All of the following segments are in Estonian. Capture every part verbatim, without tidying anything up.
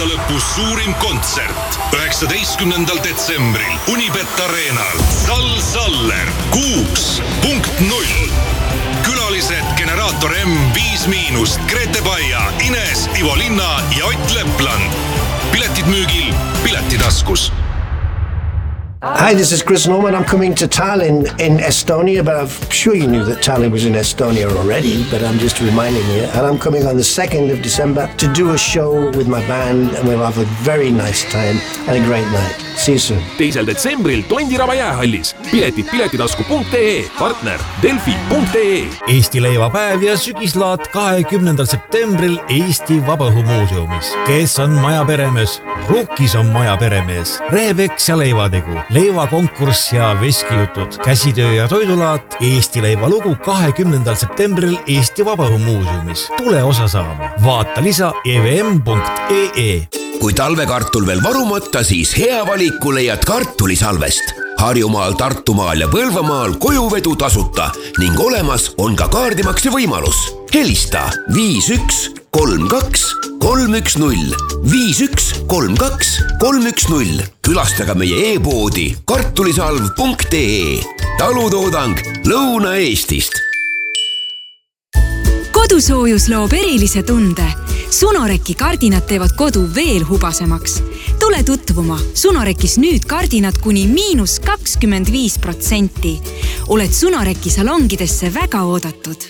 aasta lõpus suurim kontsert. üheksateistkümnendal detsembril Unibet Arenal Sal Saller kuus punkt null. Külalised Generaator M viis miinust, Grete Baia, Ines, Ivo Linna ja Ott Lepland. Piletid müügil Piletitaskus. Hi, this is Chris Norman. I'm coming to Tallinn in Estonia, but I'm sure you knew that Tallinn was in Estonia already, but I'm just reminding you. And I'm coming on the second of December to do a show with my band, and we'll have a very nice time and a great night. See you soon. teisel detsembril Tondiraba jäähallis. Piletid piletitasku punkt ee, partner delfi punkt ee. Eesti leivapäev ja sügislaat kahekümnendal septembril Eesti Vabaõhumuuseumis. Kes on maja peremees? Rukkis on maja peremees. Reebeks ja leivategu. Leivakonkurss ja veskijutud. Käsitöö ja toidulaat. Eesti leivalugu kahekümnendal septembril Eesti Vabaõhumuuseumis. Tule osa saama. Vaata lisa e v m punkt e e. Kui talvekartul veel varumata, siis hea valiku leiad kartulisalvest. Harjumaal, Tartumaal ja Põlvamaal kojuvedu tasuta ning olemas on ka kaardimakse võimalus. Helista viis üks kolm kaks kolm üks null, viis üks kolm kaks kolm üks null. Külastaga meie e-poodi kartulisalv punkt ee. Talutoodang Lõuna-Eestist. Kodusoojus loob erilise tunde. Sunoreki kardinad teevad kodu veel hubasemaks. Tule tutvuma. Sunorekis nüüd kardinad kuni miinus kakskümmend viis protsenti. Oled Sunoreki salongidesse väga oodatud.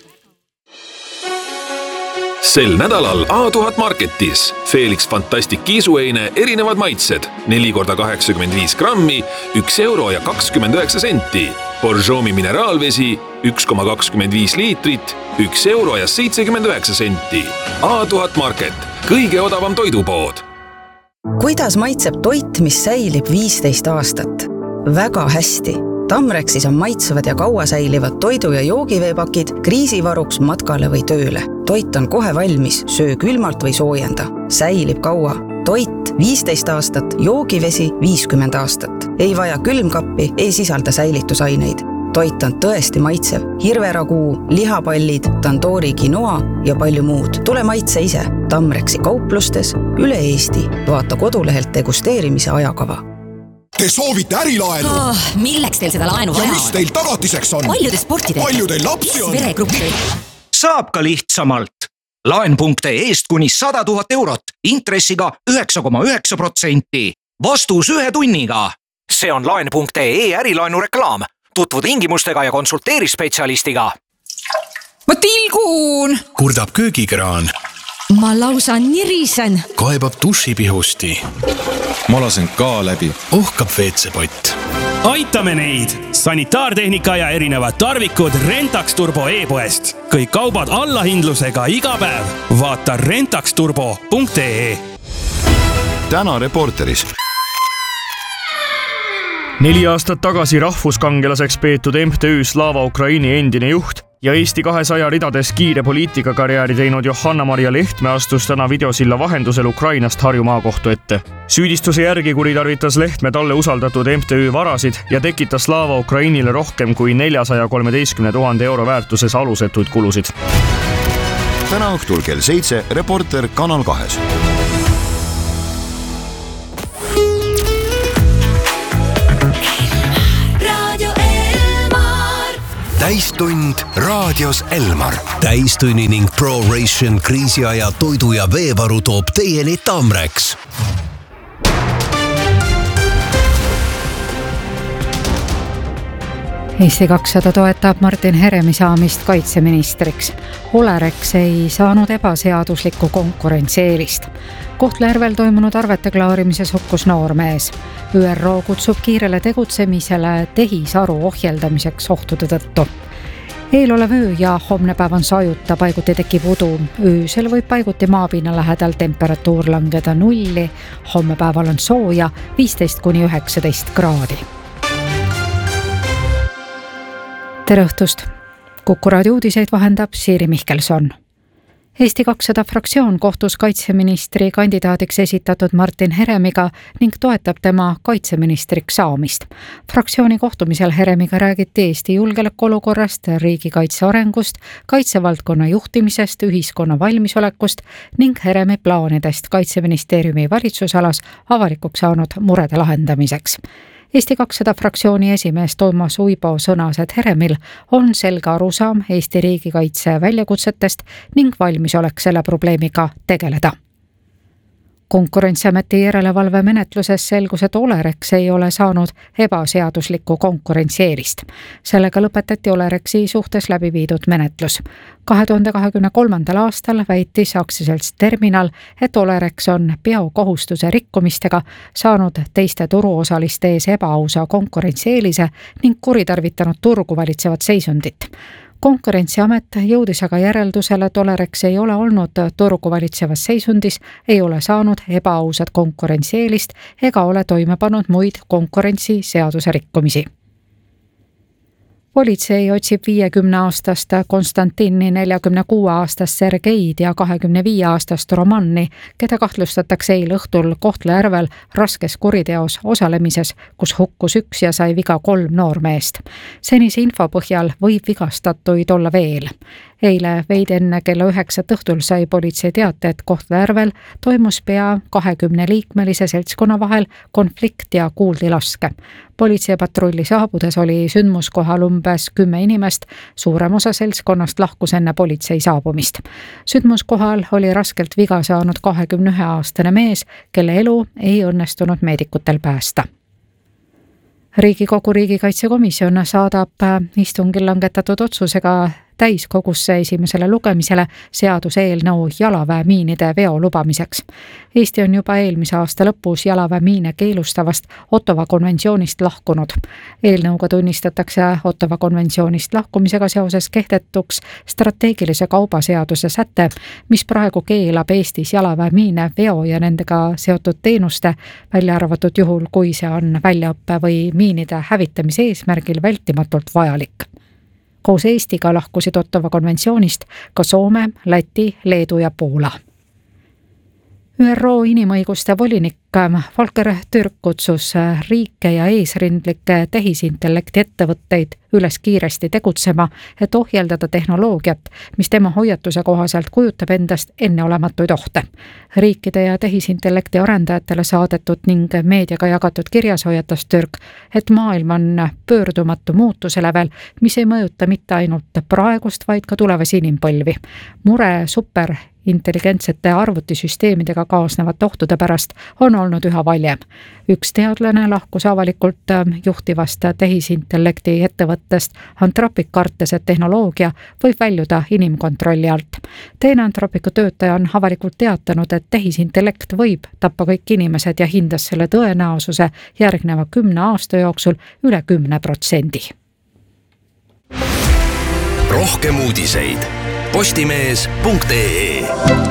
Sel nädalal A tuhat Marketis. Felix Fantastic kiisueine erinevad maitsed. neli korda kaheksakümmend viis grammi, üks euro ja kakskümmend üheksa senti. Borjomi mineraalvesi, üks koma kakskümmend viis liitrit, üks euro ja seitsekümmend üheksa senti. A tuhat Market. Kõige odavam toidupood. Kuidas maitseb toit, mis säilib viisteist aastat? Väga hästi. Tamrexis on maitsevad ja kaua säilivad toidu- ja joogiveepakid kriisivaruks matkale või tööle. Toit on kohe valmis, söö külmalt või soojenda. Säilib kaua. Toit viisteist aastat, joogivesi viiskümmend aastat. Ei vaja külmkappi, ei sisalda säilitusaineid. Toit on tõesti maitsev. Hirveraguu, lihapallid, tandoori quinoa ja palju muud. Tule maitse ise. Tamrexi kauplustes üle Eesti. Vaata kodulehelt degusteerimise ajakava. Te soovite ärilaenu? Oh, milleks teil seda laenu vaja on? Ja mis teil tagatiseks on? Palju te sporti teete? Palju teil lapsi on? Veregruppi. Saab ka lihtsamalt. Laen punkt ee eest kuni sada tuhat eurot, intressiga üheksa koma üheksa protsenti. Vastus ühe tunniga. See on laen punkt ee ärilaenu reklaam. Tutvu tingimustega ja konsulteeri spetsialistiga. Ma tilgun! Kurdab köögikraan. Ma lausa nirisen. Kaebab dušipihusti. Ma lasen ka läbi. Ohkab veetsepott. Aitame neid! Sanitaartehnika ja erinevad tarvikud Rentax Turbo e-poest. Kõik kaubad allahindlusega iga päev. Vaata rentax turbo punkt ee. Täna Reporteris. Neli aastat tagasi rahvuskangelaseks peetud M T Ü Slava Ukraini endine juht ja Eesti kahesaja ridades kiire poliitikakarjääri teinud Johanna-Maria Lehtme astus täna videosilla vahendusel Ukrainast Harju maakohtu ette. Süüdistuse järgi kuritarvitas Lehtme talle usaldatud M T Ü varasid ja tekitas Slava Ukrainile rohkem kui neljasada kolmteist tuhande euro väärtuses alusetuid kulusid. Täna õhtul kell seitse Reporter Kanal kahes. Täistund raadios Elmar. Täistunni ning ProRation kriisiaja toidu ja veevaru toob teieni Tamrex. Eesti kakssada toetab Martin Heremi saamist kaitseministriks. Olerex ei saanud ebaseaduslikku konkurentsieelist. Kohtla-Järvel toimunud arvete klaarimises hukkus noormees. Ü R O kutsub kiirele tegutsemisele tehisaru ohjeldamiseks ohtude tõttu. Eelolev öö ja homne päev on sajuta, paiguti tekib udu. Öösel võib paiguti maapinna lähedal temperatuur langeda nulli. Homme päeval on sooja viisteist kuni üheksateist kraadi. Tere õhtust! Kuku raadio uudiseid vahendab Siiri Mihkelson. Eesti kakssada fraktsioon kohtus kaitseministri kandidaadiks esitatud Martin Heremiga ning toetab tema kaitseministriks saamist. Fraktsiooni kohtumisel Heremiga räägiti Eesti julgeolekuolukorrast, riigikaitse arengust, kaitsevaldkonna juhtimisest, ühiskonna valmisolekust ning Heremi plaanidest kaitseministeeriumi valitsusalas avalikuks saanud murede lahendamiseks. Eesti kakssada fraktsiooni esimees Toomas Uibo sõnas, et Heremil on selge arusaam Eesti riigikaitse väljakutsetest ning valmisolek selle probleemiga tegeleda. Konkurentsiameti järelevalve menetluses selgus, et Olerex ei ole saanud ebaseaduslikku konkurentsieelist. Sellega lõpetati Olerexi suhtes läbi viidud menetlus. kahe tuhande kahekümne kolmandal aastal väitis aktsiaselts Terminal, et Olerex on peokohustuse rikkumistega saanud teiste turuosaliste ees ebaausa konkurentsieelise ning kuritarvitanud turgu valitsevat seisundit. Konkurentsiamet jõudis aga järeldusele, et Olerex ei ole olnud turgu valitsevas seisundis, ei ole saanud ebaausat konkurentsieelist ega ole toime pannud muid konkurentsiseaduse rikkumisi. Politsei otsib viiekümne aastast Konstantini, neljakümne kuue aastast Sergeid ja kahekümne viie aastast Romanni, keda kahtlustatakse eile õhtul Kohtla-Järvel raskes kuriteos osalemises, kus hukkus üks ja sai viga kolm noormeest. Senise info põhjal võib vigastatuid olla veel. Eile veidi enne kella üheksat õhtul sai politsei teate, et Kohtla-Järvel toimus pea kahekümne liikmelise seltskonna vahel konflikt ja kuuldi laske. Politseipatrulli saabudes oli sündmuskohal umbes kümme inimest, suurem osa seltskonnast lahkus enne politsei saabumist. Sündmuskohal oli raskelt viga saanud kahekümne ühe aastane mees, kelle elu ei õnnestunud meedikutel päästa. Riigikogu riigikaitsekomisjon saadab istungil langetatud otsusega täiskogusse esimesele lugemisele seaduseelnõu jalaväemiinide veo lubamiseks. Eesti on juba eelmise aasta lõpus jalaväemiine keelustavast Ottawa konventsioonist lahkunud. Eelnõuga tunnistatakse Ottawa konventsioonist lahkumisega seoses kehtetuks strateegilise kaubaseaduse säte, mis praegu keelab Eestis jalaväemiine veo ja nendega seotud teenuste, välja arvatud juhul, kui see on väljaõppe või miinide hävitamise eesmärgil vältimatult vajalik. Koos Eestiga lahkusid Ottawa konventsioonist ka Soome, Läti, Leedu ja Poola. Ü R O inimõiguste volinik Volker Türk kutsus riike ja eesrindlikke tehisintellekti ettevõtteid üles kiiresti tegutsema, et ohjeldada tehnoloogiat, mis tema hoiatuse kohaselt kujutab endast enneolematuid ohte. Riikide ja tehisintellekti arendajatele saadetud ning meediaga jagatud kirjas hoiatas Türk, et maailm on pöördumatu muutuse lävel, mis ei mõjuta mitte ainult praegust, vaid ka tulevasi inimpõlvi. Mure super intelligentsete arvutisüsteemidega kaasnevate ohtude pärast on olnud üha valjem. Üks teadlane lahkus avalikult juhtivast tehisintellekti ettevõttest Anthropic kartes, et tehnoloogia võib väljuda inimkontrolli alt. Teine Anthropicu töötaja on avalikult teatanud, et tehisintellekt võib tappa kõik inimesed ja hindas selle tõenäosuse järgneva kümne aasta jooksul üle kümne protsendi. Rohkem uudiseid postimees punkt ee.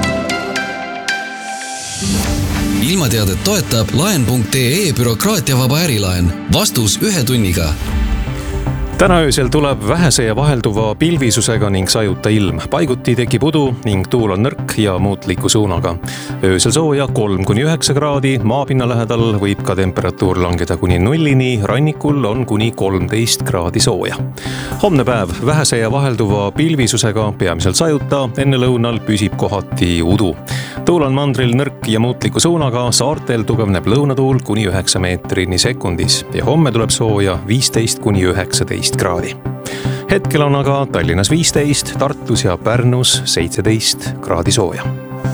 Ilmateadet toetab laen punkt ee bürokraatiavaba ärilaen. Vastus ühe tunniga. Täna öösel tuleb vähese ja vahelduva pilvisusega ning sajuta ilm. Paiguti tekib udu ning tuul on nõrk ja muutliku suunaga. Öösel sooja kolm kuni üheksa kraadi, maapinna lähedal võib ka temperatuur langeda kuni nullini, rannikul on kuni kolmteist kraadi sooja. Homne päev vähese ja vahelduva pilvisusega, peamiselt sajuta, enne lõunal püsib kohati udu. Tuul on mandril nõrk ja muutliku suunaga, saartel tugevneb lõunatuul kuni üheksa meetrini sekundis ja homme tuleb sooja viisteist kuni üheksateist kraadi. Hetkel on aga Tallinnas viisteist, Tartus ja Pärnus seitseteist kraadi sooja.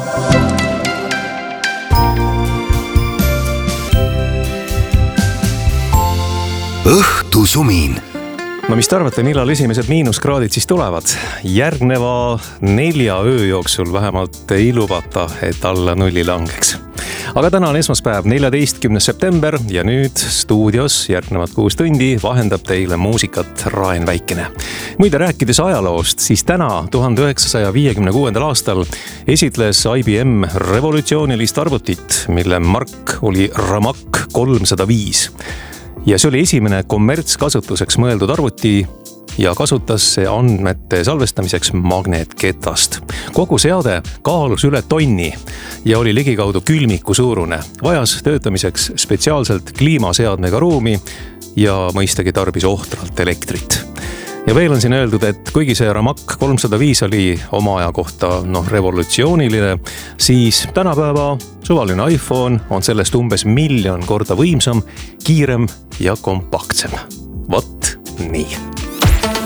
Õhtusumin. No mis te arvate, millal esimesed miinuskraadid siis tulevad? Järgneva nelja öö jooksul vähemalt ei lubata, et alla nulli langeks. Aga täna on esmaspäev, neljateistkümnes september ja nüüd stuudios järgnevad kuus tundi vahendab teile muusikat Raen Väikene. Muide rääkides ajaloost, siis täna tuhande üheksasaja viiekümne kuuendal aastal esitles I B M revolutsioonilist arvutit, mille mark oli Ramak kolmsada viis. Ja see oli esimene kommertskasutuseks mõeldud arvuti, ja kasutas see andmete salvestamiseks magneetketast. Kogu seade kaalus üle tonni ja oli ligikaudu külmiku suurune. Vajas töötamiseks spetsiaalselt kliimaseadmega ruumi ja mõistagi tarbis ohtralt elektrit. Ja veel on siin öeldud, et kuigi see Ramak kolmsada viis oli oma aja kohta noh, revolutsiooniline, siis tänapäeva suvaline iPhone on sellest umbes miljon korda võimsam, kiirem ja kompaktsem. Vot nii.